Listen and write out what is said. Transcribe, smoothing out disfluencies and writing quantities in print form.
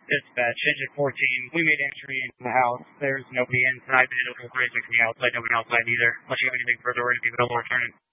Dispatch, engine 14. We made entry into the house. There's nobody inside. The vehicle 46 on the outside. Nobody outside either. Unless you have anything further, we're going to be available to return it.